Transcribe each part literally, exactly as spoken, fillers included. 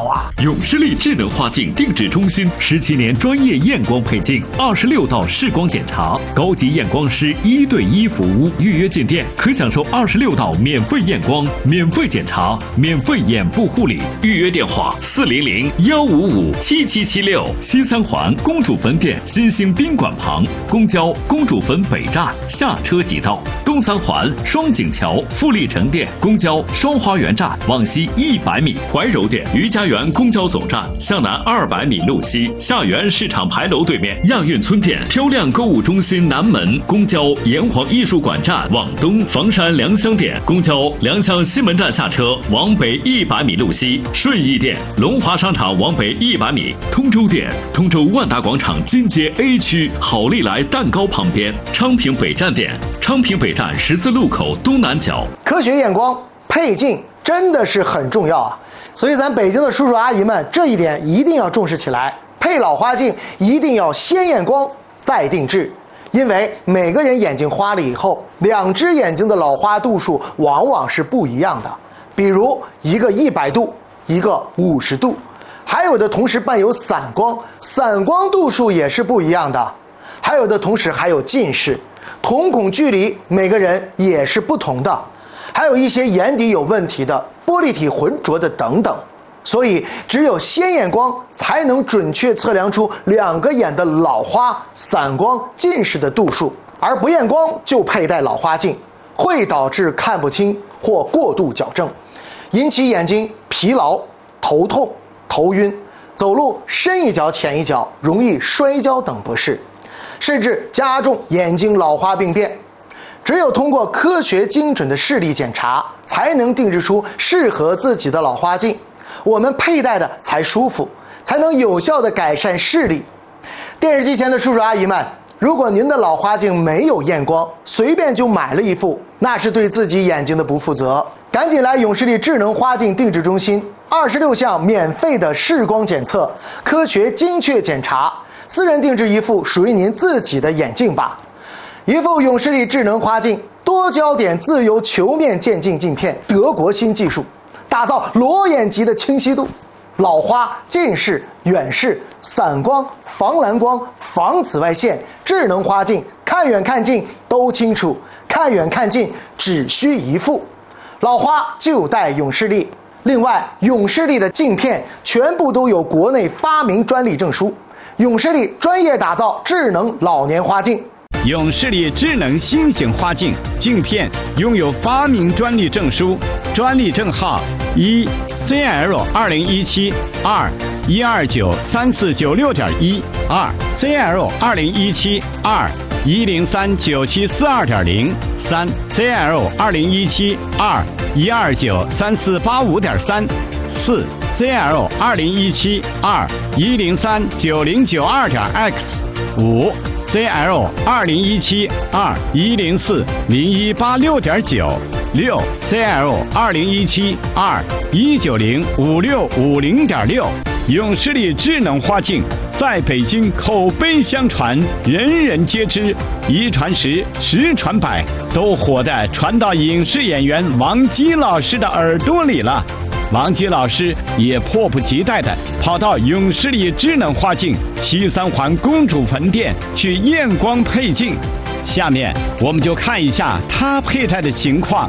好啊！ 永视力智能花镜定制中心十七年专业验光配镜，二十六道视光检查，高级验光师一对一服务。预约进店可享受二十六道免费验光、免费检查、免费眼部护理。预约电话：四零零幺五五七七七六。西三环公主坟店新兴宾馆旁，公交公主坟北站下车即到。东三环双井桥富力城店公交双花园站往西一百米。怀柔店余家园公交总站向南二百米路西，下园市场牌楼对面亚运村店漂亮购物中心南门公交炎黄艺术馆站往东，房山良乡店公交良乡西门站下车往北一百米路西，顺义店龙华商场往北一百米，通州店通州万达广场金街 A 区好利来蛋糕旁边，昌平北站店昌平北站十字路口东南角。 科学验光配镜真的是很重要啊，所以咱北京的叔叔阿姨们这一点一定要重视起来。配老花镜一定要先验光再定制，因为每个人眼睛花了以后，两只眼睛的老花度数往往是不一样的，比如一个一百度，一个五十度，还有的同时伴有散光，散光度数也是不一样的，还有的同时还有近视，瞳孔距离每个人也是不同的，还有一些眼底有问题的，玻璃体浑浊的等等。所以只有先验光才能准确测量出两个眼的老花、散光、近视的度数，而不验光就佩戴老花镜会导致看不清或过度矫正，引起眼睛疲劳、头痛、头晕，走路深一脚浅一脚，容易摔跤等不适，甚至加重眼睛老花病变。只有通过科学精准的视力检查，才能定制出适合自己的老花镜，我们佩戴的才舒服，才能有效地改善视力。电视机前的叔叔阿姨们，如果您的老花镜没有验光，随便就买了一副，那是对自己眼睛的不负责。赶紧来永视力智能花镜定制中心，二十六项免费的视光检测，科学精确检查，私人定制一副属于您自己的眼镜吧。一副永视力智能花镜，多焦点自由球面渐进镜片，德国新技术，打造裸眼级的清晰度，老花、近视、远视、散光、防蓝光、防紫外线，智能花镜，看远看近都清楚，看远看近只需一副，老花就戴永视力。另外，永视力的镜片全部都有国内发明专利证书，永视力专业打造智能老年花镜。 永视力智能新型花镜镜片拥有发明专利证书，专利证号一 Z L 二零一七 二一二九三四九六点一 二 Z L 二零一七 二一零三九七四二点零 三 Z L 二零一七 二一二九三四八五点三四 Z L 二零一七 二一零三九零九二点 X 五Z L 二零一七 二一零四零一八六点九六 Z L 二零一七 二一九零五六五零点六。永视力智能花镜在北京口碑相传，人人皆知，一传十，十传百，都火的传到影视演员王姬老师的耳朵里了。王姬老师也迫不及待地跑到永视力智能花镜西三环公主坟店去验光配镜。下面我们就看一下他佩戴的情况。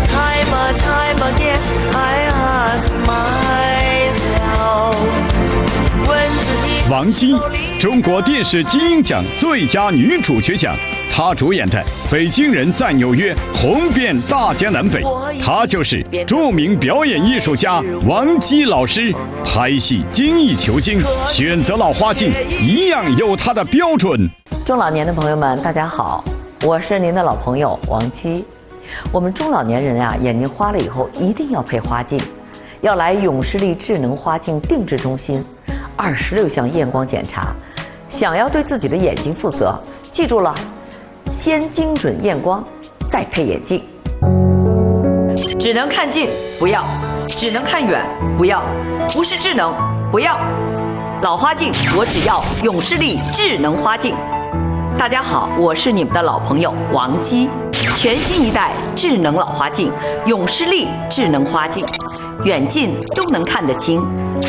Time time again, I ask myself, 问自己。 王姬，中国电视金鹰奖最佳女主角奖，她主演的《北京人在纽约》红遍大江南北，她就是著名表演艺术家王姬老师。拍戏精益求精，选择老花镜一样有她的标准。 中老年的朋友们，大家好，我是您的老朋友王姬。我们中老年人啊，眼睛花了以后一定要配花镜，要来永视力智能花镜定制中心，二十六项验光检查。想要对自己的眼睛负责，记住了，先精准验光，再配眼镜。只能看近不要，只能看远不要，不是智能不要。老花镜我只要永视力智能花镜。大家好，我是你们的老朋友王姬。全新一代智能老花镜，永视力智能花镜，远近都能看得清。